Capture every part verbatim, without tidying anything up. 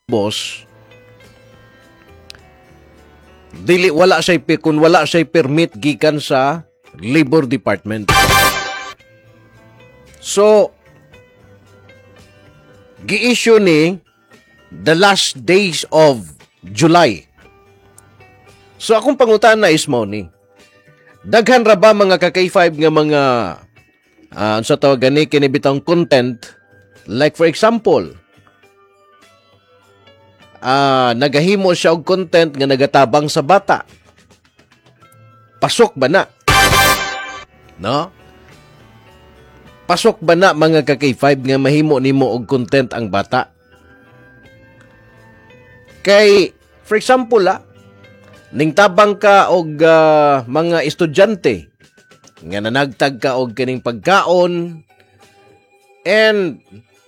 boss, dili wala siya kun wala siya permit gikan sa Labor Department. So gi-issue ni the last days of July. So akong pangutan na is mo ni, daghan ra ba mga ka K five nga mga uh, sa tawag gani kini bitang content, like for example, uh, nagahimo siya og content nga nagatabang sa bata. Pasok ba na? No? Pasok ba na mga ka K five nga mahimo nimo og content ang bata? Kay, for example, ah, ning tabang ka og uh, mga estudyante nga nanagtag ka og kining pagkaon, and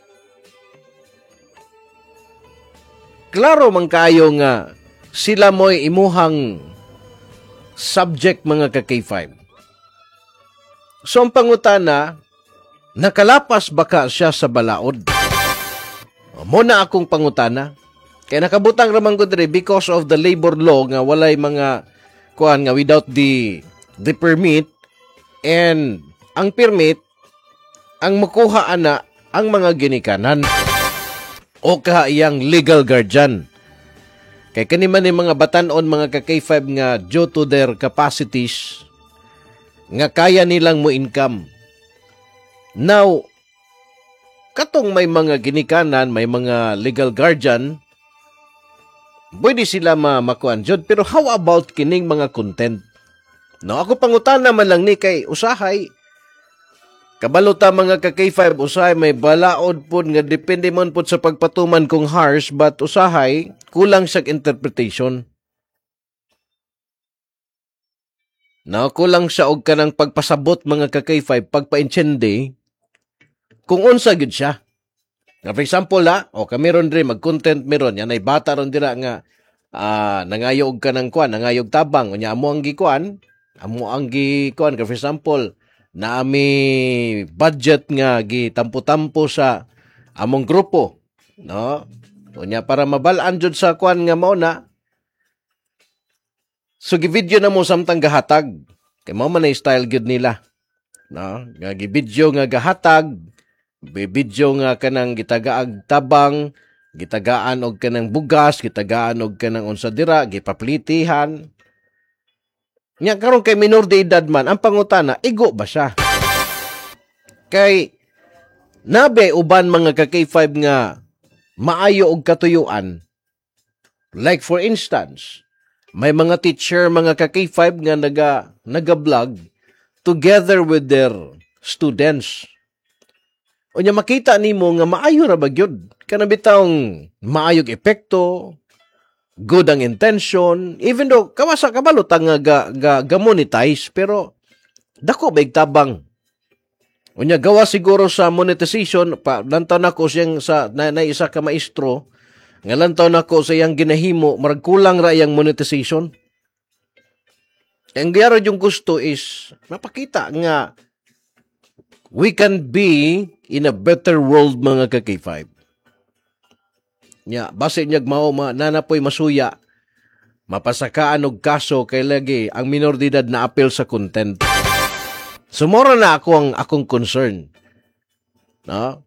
klaro man kayo nga sila mo'y imuhang subject mga ka K five. So ang pangutana, nakalapas baka siya sa balaod? Mo na akong pangutana. Kaya nakabutang ramang ko diri because of the labor law nga walay mga kuan nga without the the permit, and ang permit ang makuha ana ang mga ginikanan o kahayang legal guardian. Kay kani man ni mga batan-on mga ka K five nga due to their capacities nga kaya nilang mo income. Now, katong may mga ginikanan, may mga legal guardian, pwede sila mamakuan jud, pero how about kining mga content? No, ako pangutana man lang ni kay usahay kabalo ta mga ka K five, usahay may balaod pud nga depende man pud sa pagpatuman kung harsh, but usahay kulang sa interpretation. No, kulang siya og kanang pagpasabot mga ka K five, pagpa-intindi kung unsa gid siya. Nga for example, ha, o kamiron rin mag-content meron, yan ay bata ron dira nga uh, nangayog ka ng kuan, nangayog tabang, unya amo ang gikuan, amo ang gikuan, for example, naami budget nga gitampo-tampo sa among grupo, no? Unya para mabalaan jud sa kuan nga mao na. So gi-video na mo samtang gahatag. Kay mao man ay style gyud nila. No? Nga gi-video nga gahatag, bi-video nga kanang gitagaag tabang, gitagaan og kanang bugas, gitagaan og kanang unsa dira, gipaplitihan. Nya karon kay minor de edad man, ang pangutana, igo ba siya? Kay nabe uban mga ka K five nga maayo og katuyuan. Like for instance, may mga teacher mga ka K five nga naga naga-vlog together with their students. O nya makita nimo nga maayo ra ba gyud? Kana bitawng maayog epekto, good ang intention, even though kawasa kabalo ta nga ga, ga, ga monetize, pero dako ba igtabang. O nya gawa siguro sa monetization, pa lantaw nako siyang sa na, na isa ka maestro, nga lantaw nako sa iyang ginahimo, marag kulang ra iyang monetization. Ang gyaro yung gusto is mapakita nga we can be in a better world mga ka K five. Nya, base niyag mao ma, nanapoy masuya, mapasakaan og kaso kay lagi ang minor de edad na appeal sa content. Sumora na ako ang akong concern. No?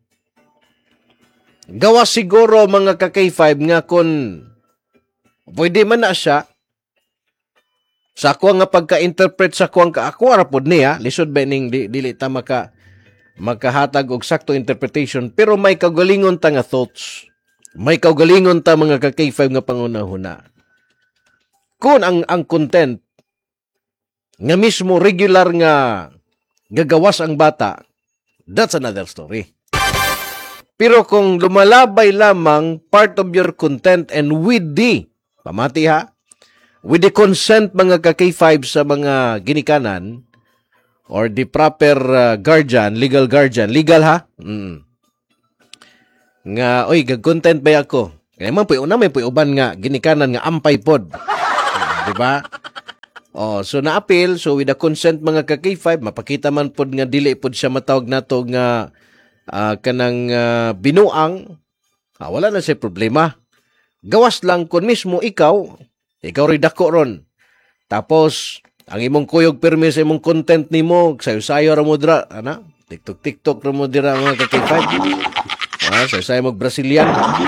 Gawa siguro mga ka K five nga kung pwede man na siya, sa ako nga pagka-interpret sa kuang ka, ako arapod niya, lisod ba ning di, dili ta maka makahatag og sakto interpretation, pero may kaugalingon ta nga thoughts. May kaugalingon ta mga ka K five nga pangunahuna. Kung ang ang content nga mismo regular nga gagawas ang bata, that's another story. Pero kung lumalabay lamang part of your content and with the, pamati ha, with the consent mga ka K five sa mga ginikanan, or the proper uh, guardian, legal guardian, legal ha? Mm. Nga, oy, gag-content ba ako? Kaya man po, una may po uban nga, ginikanan nga ampay pod. Diba? Oh, so na-appeal, so with the consent mga ka K five, mapakita man pod nga dili pod siya matawag nato nga uh, kanang uh, binuang, ah, wala na siya problema. gawas lang kun mismo ikaw, ikaw rin dako ron. Tapos, ang imong kuyog pirmi sa imong content nimo, sayo-sayo ra mo dira, ana? TikTok-TikTok ra mo dira mga kakipad. Ah, sayo-sayo mo Brazilian.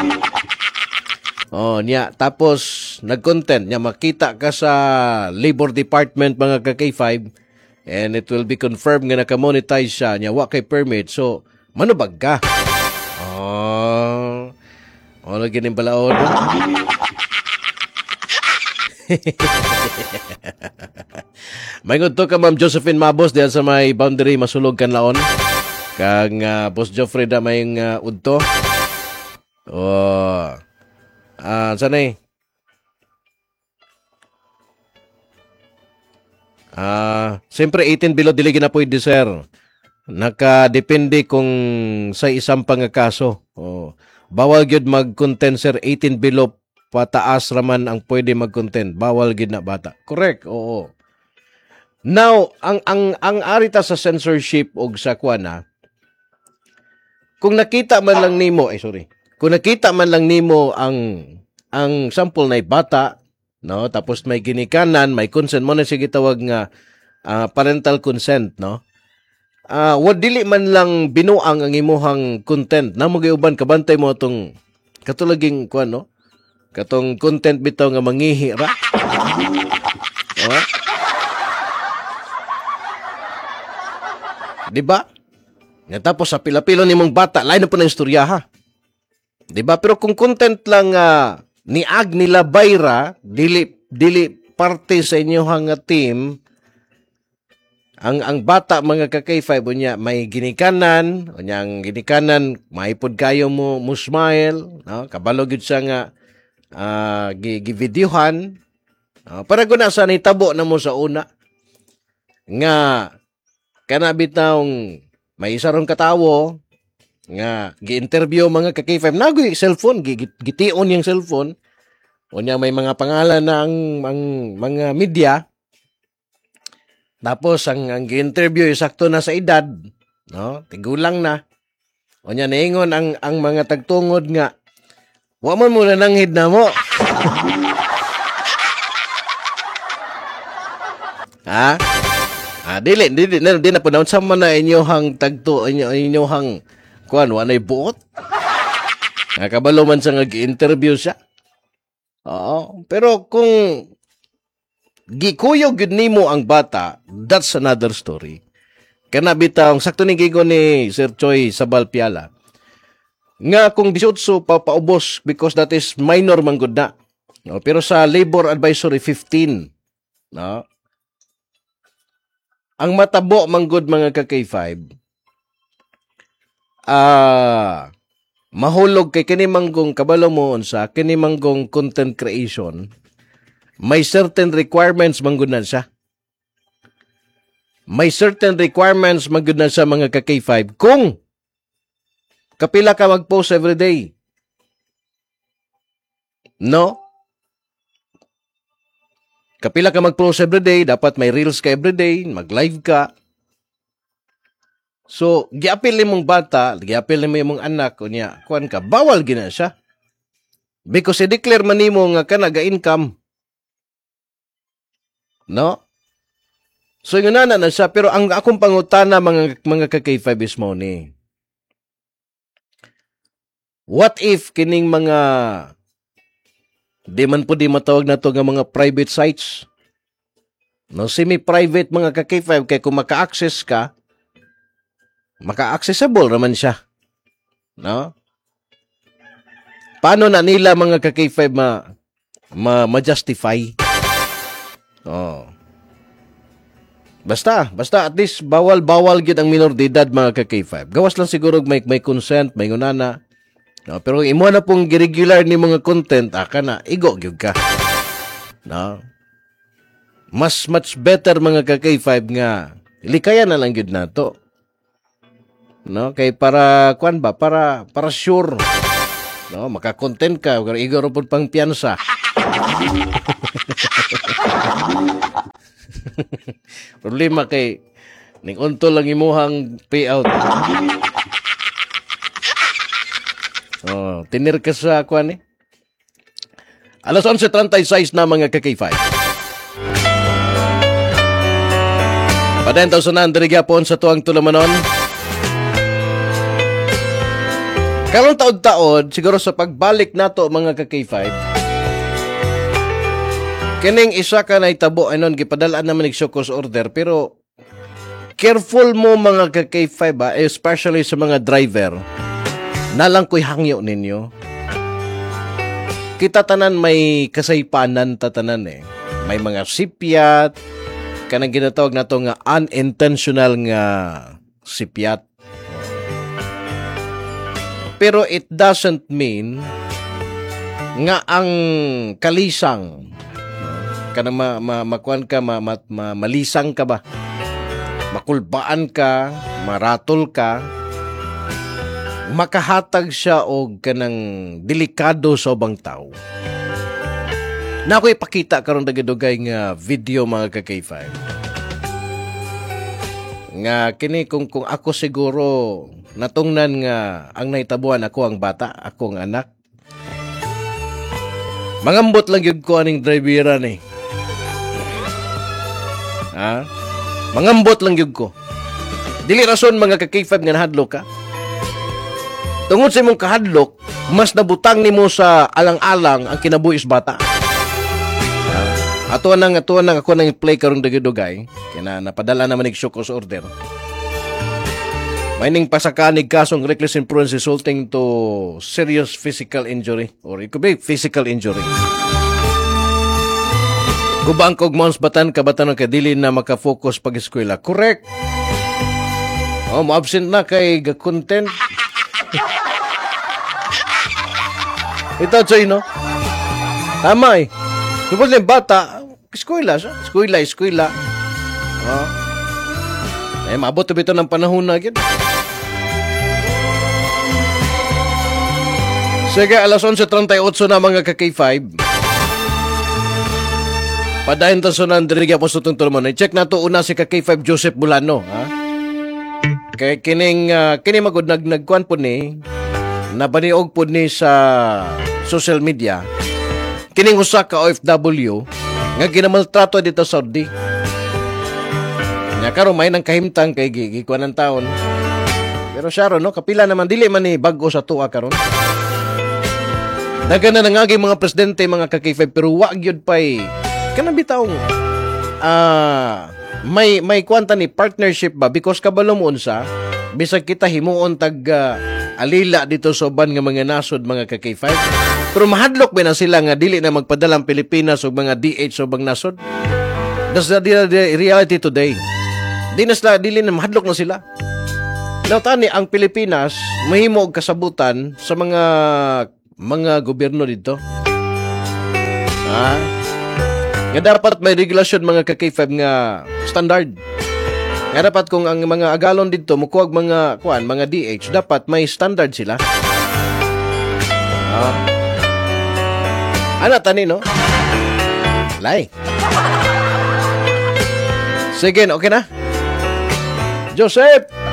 Oh, niya. Tapos, nag-content niya, makita ka sa Labor Department mga ka K five and it will be confirmed nga naka-monetize siya niya, wa kay permit. So, manubag ka. Oh, ano gining balaod? Mayroon to ka Ma'am Josephine Mabos diyan sa may boundary masulog kan laon. Kang uh, Boss Joffrey da may uh, udto. Oh. Ah, sanay. Ah, siyempre eighteen below dili gina pwede sir. Nakadepende kung sa isang pangakaso. Oh. Bawal gyud mag-content sir eighteen below pataas raman ang pwede mag-content. Bawal gyud na bata. Correct. Oo. Now, ang ang ang arita sa censorship og sa kuana, kung nakita man lang nimo, ay sorry. Kung nakita man lang nimo ang ang sample na bata, no, tapos may ginikanan, may consent mo na sige tawag nga uh, parental consent, no. Ah, uh, wa dili man lang binuang ang imuhang content. Namo gyuban kabantay mo tong katulaging kuan, no. Katong content bitaw nga mangihi ra. Oh. Diba? Nga tapos sa pila-pilo nimong bata, lain na po na istorya ha. Diba? Pero kung content lang uh, niag nila bayra, dili, dili parte sa inyohang team, ang ang bata mga ka K five, unya, may ginikanan, unya, ang ginikanan, maipod kayo mo, mo smile, no? Kabalo gid siya nga, uh, givideohan, uh, para guna sa nitabo na mo sa una, nga, kana bitawng may isa rong katawo nga gi-interview mga ka K five nagoy cellphone gitiun yung cellphone unya may mga pangalan na ang, ang mga media tapos ang ang gi-interview sakto na sa edad no tigulang na unya niingon ang ang mga tagtungod nga wa man mo nananghid na mo ha. Ah, dili, dili, dili, dili na po. Naunsa man na inyohang tagto, inyo, inyohang, kuan, wanay buot. Nakabalo man sa nag-interview siya. Oo. Pero kung gikuyog yun nimo ang bata, that's another story. Kana bitang, sakto ni gigo ni Sir Choi Sabal Piala. Nga kung eighteen pa paubos because that is minor man gud na. No? Pero sa labor advisory, fifteen. No? Ang matabo manggod mga ka K five, ah, mahulog kay kinimanggong kabalo mo unsa kinimanggong content creation, may certain requirements manggod na siya. May certain requirements manggod na sa mga ka K five kung kapila ka mag-post every day. No? Kapila ka mag-post everyday, dapat may reels ka everyday, mag-live ka. So, giapil nimong bata, giapil nimo imong anak, unya, kuan ka, bawal gina siya. Because i-declare man nimo nga ka naga-income. No? So, yun na na siya, pero ang akong pangutana mga, mga ka K five is mo ni. What if kining mga di man po di matawag na to nga mga private sites. No, semi-private mga ka K five kay kung maka-access ka, maka-accessible naman siya. No? Paano na nila mga ka K five ma ma, ma-justify? Oh. Basta, basta at least bawal-bawal gyud ang minor de edad mga ka K five. Gawas lang siguro may may consent, may ngunana. No, pero imo na pong giregular ni mga content, aka na, igo gyud ka. No? Mas much better mga ka K five nga, ilikaya na lang gyud nato. No, kay para kuan ba, para para sure. No, maka-content ka, pero igo ro pud pang piyansa. Problema kay ning unto lang imuhang payout. Oh, tinir ka sa kuan eh. Alas onse trenta y seis na mga ka-K five. Padayon tayo sunan, dirigapon sa tuwang tulamanon. Karong taod-taod, siguro sa pagbalik nato mga ka-K five, kining isa ka na itabo, anon, gipadalaan naman yung Shokos order, pero careful mo mga ka-K five, ha, especially sa mga driver, nalang ko'y hangyo ninyo. Kita tanan may kasaypanan tatanan eh. May mga sipyat, kanang ginatawag na to nga unintentional nga sipyat. Pero it doesn't mean nga ang kalisang, kanang ma, ma, makuan ka, ma, ma, ma, malisang ka ba? Makulbaan ka, maratol ka, makahatag siya og kanang delikado sa ubang tao. Na ako ipakita karon dagidugay nga video mga ka-K five. Nga kini kung kung ako siguro natungnan nga ang naitabuan ako ang bata, ako ang anak. Mangambot lang yun ko aning drivera ni. Ha? Mangambot lang yun ko. Dili rason mga ka-K five nga nahadlok ka. Tungod sa imong kahadlok, mas nabutang nimo sa alang-alang ang kinabuhis bata. Uh, ato nang ato nang ako nang play karong dagidugay, kina napadala naman ig Shokos order. May ning pasakanig kasong reckless imprudence resulting to serious physical injury or it could be physical injury. Gubang kog months batan kabatan kay dili na maka-focus pag-eskwela. Correct. Oh, mo-absent na kay content. Ito, Choy, no? Tama eh. Supos na yung bata, eskwela siya. Eskwela, eskwela. Oh. Eh, maabot ito ng panahon na agad. Sige, alas onse trenta y ocho na mga ka-K five. Padayon ta sunan dirigya po sa itong tulmon. I-check na to una si ka-K five Joseph Bulano. Ha? Kaya kining, uh, kining magod nag, nagkuhan po ni, nabaniog po ni sa social media, kining usa ka O F W nga ginamaltrato dito sa Saudi. Nya karon may nang kahimtang kay gikuan ng taon. Pero siya ron, no, kapila naman dili man ni bag-o sa tuwa karon. Dagan na nangagi mga presidente mga ka-K five pero wa gyud pay kanang bitawng ah may may kwanta ni partnership ba because kabalo mo unsa bisag kita himuon tag uh, alila dito sa uban nga mga nasod mga ka-K five. Pero mahadlok ba na sila nga dili na magpadala ang Pilipinas o mga D H o bang nasod? That's the, the, the reality today. Di na sila, dili na mahadlok na sila. Now, tani, ang Pilipinas mahimo og kasabutan sa mga mga gobyerno dito. Ha? Nga dapat may regulasyon mga ka-K five nga standard. Nga dapat kung ang mga agalon dito mukuwag mga kuan, mga D H, dapat may standard sila. Ah. Ana tani no? Lay. Sige, okay na? Joseph!